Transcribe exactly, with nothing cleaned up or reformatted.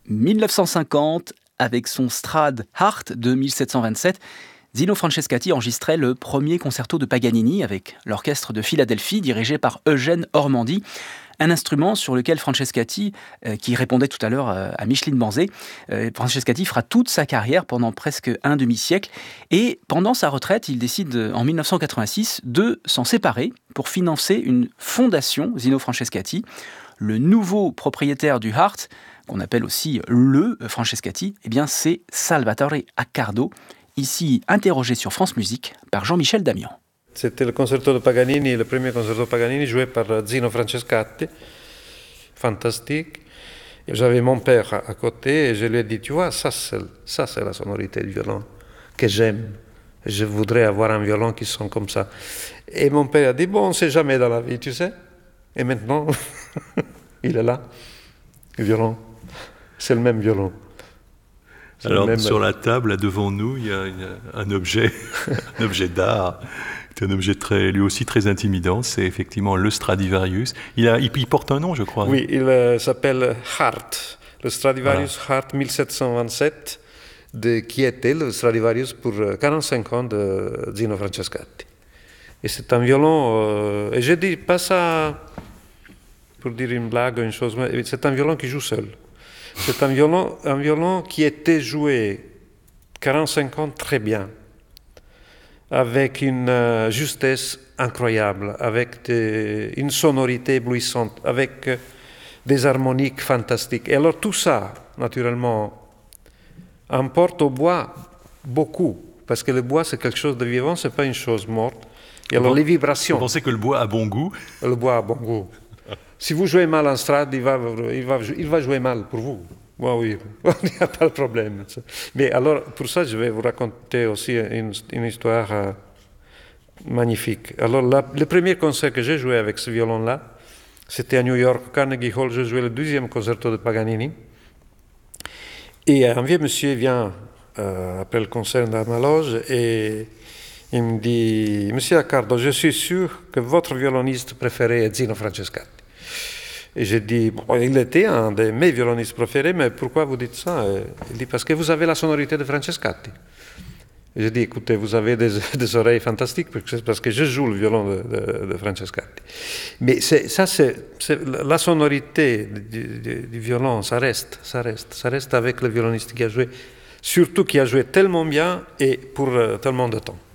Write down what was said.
mille neuf cent cinquante, avec son Strad Hart de mille sept cent vingt-sept, Zino Francescatti enregistrait le premier concerto de Paganini avec l'orchestre de Philadelphie dirigé par Eugène Ormandy. Un instrument sur lequel Francescatti, euh, qui répondait tout à l'heure euh, à Micheline Banzé, euh, Francescatti fera toute sa carrière pendant presque un demi-siècle. Et pendant sa retraite, il décide en mille neuf cent quatre-vingt-six de s'en séparer pour financer une fondation, Zino Francescatti. Le nouveau propriétaire du Hart, qu'on appelle aussi le Francescatti, eh bien c'est Salvatore Accardo, ici interrogé sur France Musique par Jean-Michel Damian. C'était le concerto de Paganini, le premier concerto de Paganini joué par Zino Francescatti, fantastique. J'avais mon père à côté et je lui ai dit, tu vois, ça c'est, ça c'est la sonorité du violon que j'aime. Je voudrais avoir un violon qui sonne comme ça. Et mon père a dit, bon, on ne sait jamais dans la vie, tu sais. Et maintenant, il est là, le violon. C'est le même violon. C'est Alors, même... sur la table, là, devant nous, il y a, il y a un objet, un objet d'art. C'est un objet très, lui aussi très intimidant. C'est effectivement le Stradivarius. Il, a, il, il porte un nom, je crois. Oui, il euh, s'appelle Hart. Le Stradivarius voilà. Hart mille sept cent vingt-sept, de, qui était le Stradivarius pour quarante-cinq ans de Zino Francescatti. Et c'est un violon. Euh, et je dis pas ça pour dire une blague ou une chose, mais c'est un violon qui joue seul. C'est un violon, un violon qui était joué quarante-cinq ans très bien, avec une euh, justesse incroyable, avec des, une sonorité éblouissante, avec euh, des harmoniques fantastiques. Et alors tout ça, naturellement, importe au bois beaucoup, parce que le bois c'est quelque chose de vivant, c'est pas une chose morte. Et alors vous, les vibrations. Vous pensez que le bois a bon goût? Le bois a bon goût. Si vous jouez mal en strade, il va, il va, il va jouer mal pour vous. Bon, oui, il n'y a pas de problème. Mais alors, pour ça, je vais vous raconter aussi une, une histoire euh, magnifique. Alors, la, le premier concert que j'ai joué avec ce violon-là, c'était à New York, Carnegie Hall. Je jouais le deuxième concerto de Paganini. Et un vieux monsieur vient euh, après le concert dans ma loge et il me dit « Monsieur Accardo, je suis sûr que votre violoniste préféré est Zino Francescatti. » Et j'ai dit, bon, il était un de mes violonistes préférés, mais pourquoi vous dites ça? Il dit, parce que vous avez la sonorité de Francescatti. Et j'ai dit, écoutez, vous avez des, des oreilles fantastiques, parce que je joue le violon de, de, de Francescatti. Mais c'est, ça, c'est, c'est la sonorité du, du, du violon, ça reste, ça reste, ça reste avec le violoniste qui a joué, surtout qui a joué tellement bien et pour euh, tellement de temps.